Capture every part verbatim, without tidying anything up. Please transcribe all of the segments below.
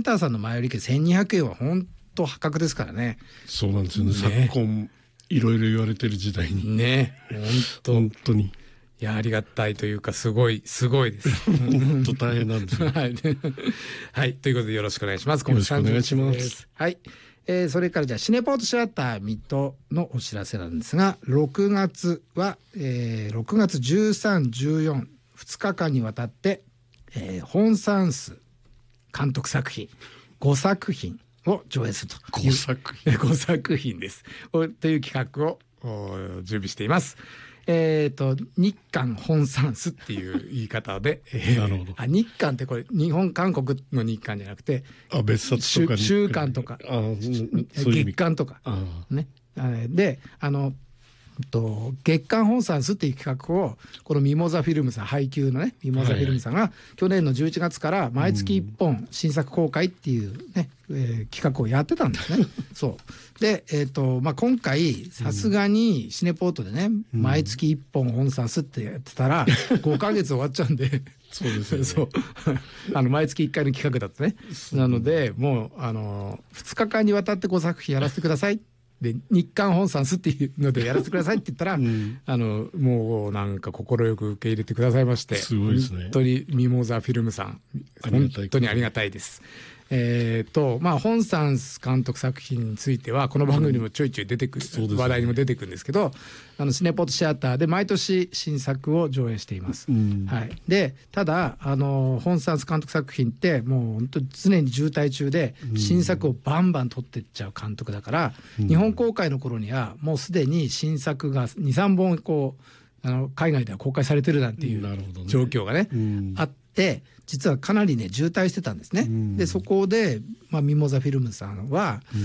ンターさんの前売り券せんにひゃくえんは本当破格ですからね。 そうなんですよね。 ね、 昨今いろいろ言われてる時代にね、本当本当にいやありがたいというかすごいすごいです。 本当大変なんですよ。 はい、はい、ということでよろしくお願いします。 よろしくお願いします。 はい、えー、それからじゃあシネポートシアター水戸のお知らせなんですが、ろくがつは、えー、ろくがつじゅうさん、じゅうよん、ふつかかんにわたって、えー、本サンス監督作品ごさくひんを上映するというごさくひんごさくひんですという企画を準備しています。えっと日韓本サンスっていう言い方で、えー、 なるほど。 あ、日韓ってこれ日本韓国の日韓じゃなくて、 あ、別冊とか週刊とか、 あ、 月刊とかね。で、あのと月刊本サンスっていう企画をこのミモザフィルムさん、配給のねミモザフィルムさんが去年のじゅういちがつから毎月いっぽん新作公開っていうね、えー、企画をやってたんですね。そうで、えーとまあ、今回さすがにシネポートでね、うん、毎月いっぽん本サンスってやってたらごかげつ終わっちゃうんでそうですよね。 そうあの毎月いっかいの企画だとね。なのでもうあのふつかかんにわたってごさくひんやらせてくださいで、日韓本サンスっていうのでやらせてくださいって言ったら、うん、あのもうなんか快く受け入れてくださいまして、 すごいですね。 本当にミモザフィルムさん本当にありがたいです。えーとまあ、本サンス監督作品についてはこの番組にもちょいちょい出てくる、うんね、話題にも出てくるんですけど、あのシネポートシアターで毎年新作を上映しています、うんはい、でただあの本サンス監督作品ってもう本当に常に渋滞中で新作をバンバン撮っていっちゃう監督だから、うん、日本公開の頃にはもうすでに新作がにさんぼんこうあの海外では公開されてるなんていう状況がね、うん、あって実はかなりね渋滞してたんですね、うん、でそこで、まあ、ミモザフィルムさんは、うん、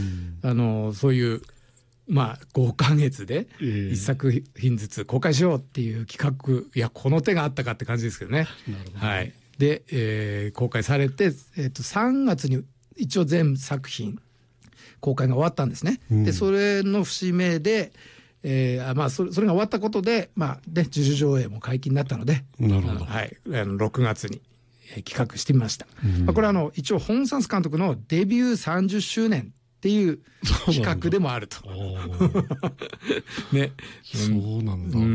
あのそういうまあごかげつでいっさくひんずつ公開しようっていう企画、いやこの手があったかって感じですけどね。 なるほどね。 はい、で、えー、公開されて、えーと、さんがつに一応全作品公開が終わったんですね、うん、でそれの節目でえーまあ、それ、それが終わったことで、まあね、自主上映も解禁になったので、 なるほど、 はい、あのろくがつに企画してみました、うんまあ、これはあの一応本サンス監督のデビューさんじゅっしゅうねんっていう企画でもあるとね、 そうなんだ、 うん、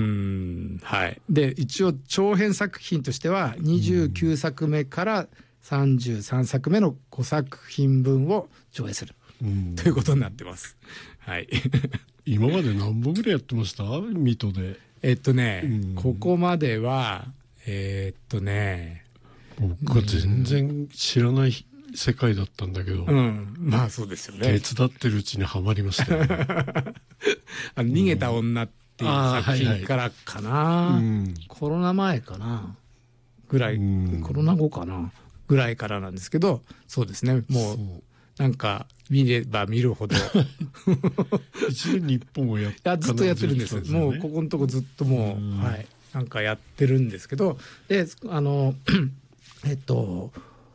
はい、で一応長編作品としてはにじゅうきゅうさくめからさんじゅうさんさくめのごさくひんぶんを上映する、うん、ということになってます。はい今まで何本ぐらいやってました水戸で？ えっとね、うん、ここまではえー、っとね僕は全然知らない世界だったんだけど、 うん、まあそうですよね。 手伝ってるうちにはまりましたよねあの逃げた女っていう作品からかな、はいはい、コロナ前かなぐらい、うん、コロナ後かなぐらいからなんですけど、そうですね、もうなんか見れば見るほど一年に一本をやっずっとやってるんです。もうここのとこずっともう、はい、なんかやってるんですけど、であのえっと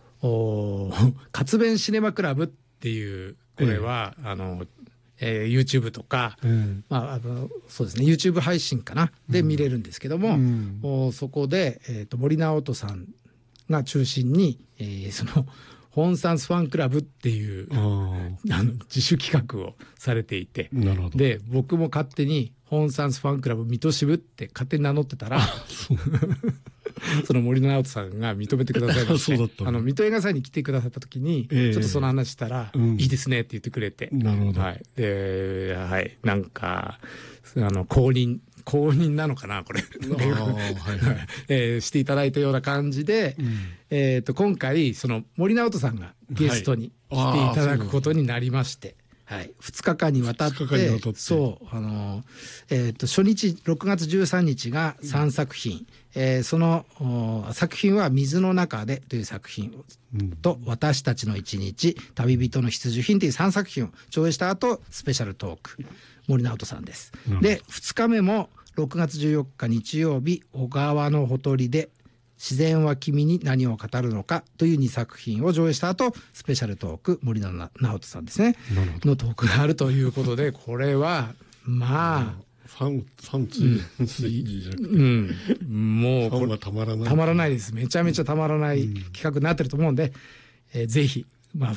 活弁シネマクラブっていうこれは、ええ、あのえー、YouTube とか、うんまあ、あのそうですね YouTube 配信かなで見れるんですけども、うんおそこで、えー、と森直人さんが中心に、えー、その本サンスファンクラブっていうあの自主企画をされていて、 なるほど。 で僕も勝手に本サンスファンクラブ水戸支部って勝手に名乗ってたらその森直人さんが認めてくださいましてそうだった、あの水戸映画祭に来てくださった時に、えー、ちょっとその話したら、うん、いいですねって言ってくれて、 なるほど、 はい、で、はい、なんかあの公認公認なのかなこれえー、していただいたような感じで、うんえー、と今回その森直人さんがゲストに来ていただくことになりまして、はい、ふつかかんにわたってそうあの、えー、と初日ろくがつじゅうさんにちがさんさくひん、うんえー、その作品は水の中でという作品と、うん、私たちの一日旅人の必需品というさんさくひんを上映した後スペシャルトーク森直人さんです、うん、でふつかめもろくがつじゅうよっか日曜日小川のほとりで自然は君に何を語るのかというにさく品を上映した後スペシャルトーク森直人さんですねのトークがあるということでこれはまあファンファンついじゃなくて、 うん、もうファンはたまらないたまらないです。めちゃめちゃたまらない企画になってると思うんで、えー、ぜひ